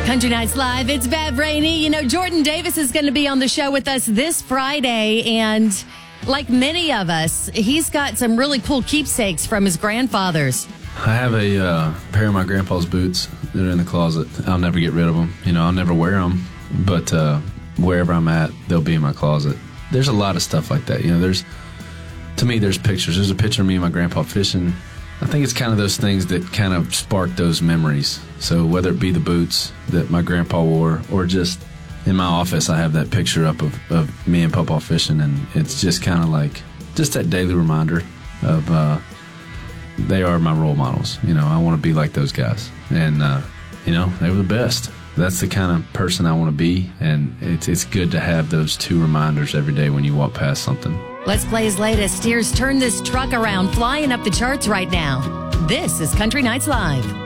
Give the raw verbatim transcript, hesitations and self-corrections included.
Country Nights Live, it's Bev Rainey. You know, Jordan Davis is going to be on the show with us this Friday, and like many of us, he's got some really cool keepsakes from his grandfathers. I have a uh, pair of my grandpa's boots that are in the closet. I'll never get rid of them. You know, I'll never wear them, but uh, wherever I'm at, they'll be in my closet. There's a lot of stuff like that. You know, there's, to me, there's pictures. There's a picture of me and my grandpa fishing. I think it's kind of those things that kind of spark those memories. So whether it be the boots that my grandpa wore, or just in my office, I have that picture up of, of me and Papa fishing, and it's just kind of like just that daily reminder of uh, they are my role models. You know, I want to be like those guys, and uh, you know, they were the best. That's the kind of person I want to be, and it's it's good to have those two reminders every day when you walk past something. Let's play his latest. Steers Turn This Truck Around, flying up the charts right now. This is Country Nights Live.